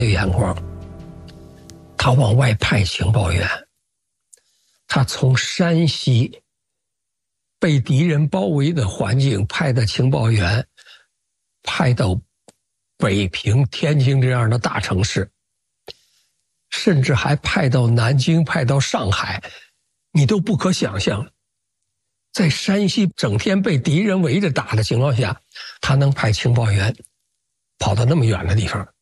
眼光，他往外派情报员，他从山西被敌人包围的环境派的情报员，派到北平、天津这样的大城市，甚至还派到南京、派到上海，你都不可想象。在山西整天被敌人围着打的情况下，他能派情报员跑到那么远的地方。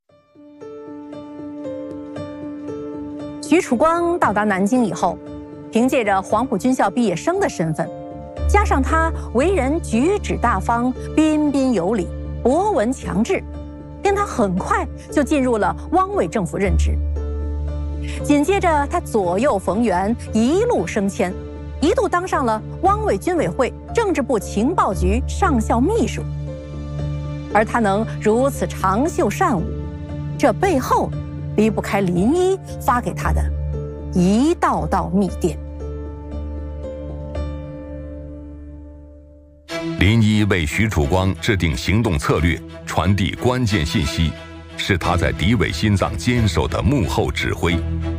许曙光到达南京以后，凭借着黄埔军校毕业生的身份，加上他为人举止大方、彬彬有礼、博闻强志，令他很快就进入了汪伪政府任职。紧接着，他左右逢源，一路升迁，一度当上了汪伪军委会政治部情报局上校秘书。而他能如此长袖善舞，这背后离不开林一发给他的一道道密电。 林一为许曙光制定行动策略，传递关键信息，是他在敌伪心脏坚守的幕后指挥。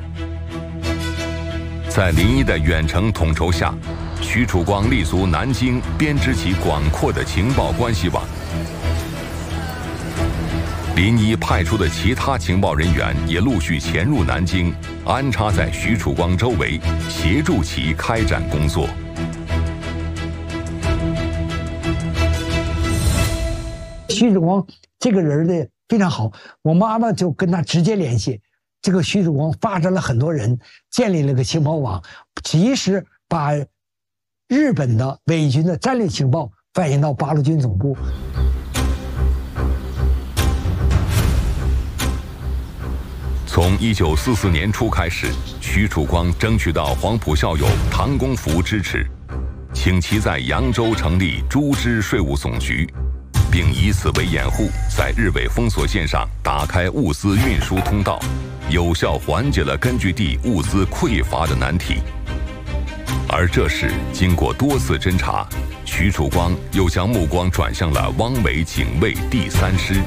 在林一的远程统筹下，许曙光立足南京，编织起广阔的情报关系网。林一派出的其他情报人员也陆续潜入南京，安插在许曙光周围，协助其开展工作。 许曙光这个人呢非常好，我妈妈就跟他直接联系。这个许曙光发展了很多人，建立了个情报网，及时把日本的伪军的战略情报反映到八路军总部。 从1944年初开始，许曙光争取到黄埔校友唐公福支持，请其在扬州成立株织税务总局，并以此为掩护，在日伪封锁线上打开物资运输通道，有效缓解了根据地物资匮乏的难题。而这时，经过多次侦查，许曙光又将目光转向了汪伪警卫第3师。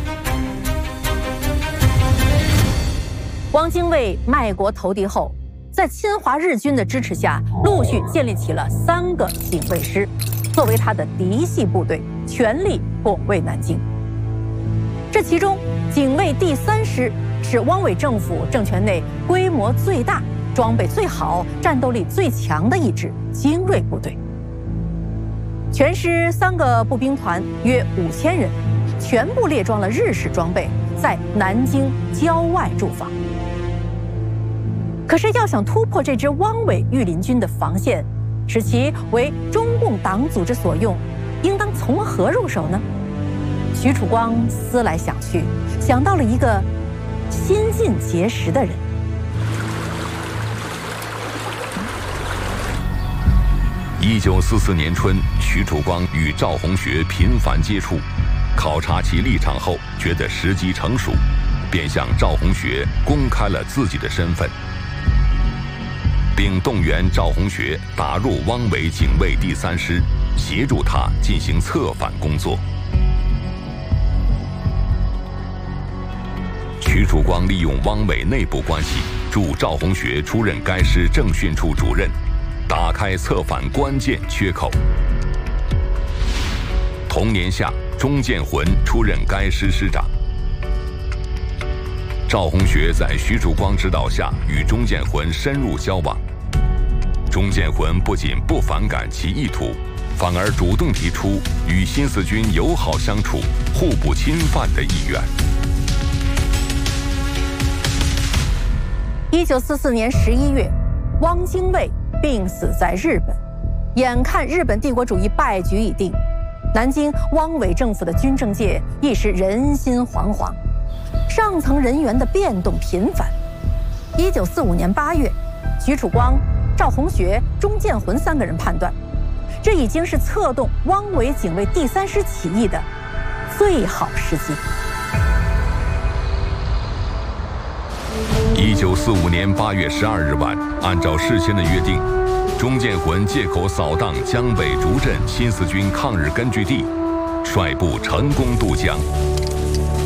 汪精卫卖国投敌后，在侵华日军的支持下，陆续建立起了3个警卫师，作为他的嫡系部队，全力拱卫南京。这其中，警卫第3师是汪伪政府政权内规模最大、装备最好、战斗力最强的一支精锐部队。全师3个步兵团约5000人，全部列装了日式装备，在南京郊外驻防。可是要想突破这支汪伪御林军的防线，使其为中共党组织所用，应当从何入手呢？许曙光思来想去，想到了一个新近结识的人。 1944年春，许曙光与赵红学频繁接触，考察其立场后，觉得时机成熟，便向赵红学公开了自己的身份，并动员赵红学打入汪伪警卫第3师，协助他进行策反工作。许曙光利用汪伪内部关系，助赵红学出任该师政训处主任，打开策反关键缺口。同年夏，钟建魂出任该师师长。赵红学在许曙光指导下与钟建魂深入交往，钟建魂不仅不反感其意图，反而主动提出与新四军友好相处、互不侵犯的意愿。 1944年11月，汪精卫病死在日本，眼看日本帝国主义败局已定，南京汪伪政府的军政界一时人心惶惶，上层人员的变动频繁。1945年8月，许曙光、赵红学、钟建魂3个人判断，这已经是策动汪伪警卫第3师起义的最好时机。 1945年8月12日晚，按照事先的约定，钟建魂借口扫荡江北竹镇新四军抗日根据地，率部成功渡江，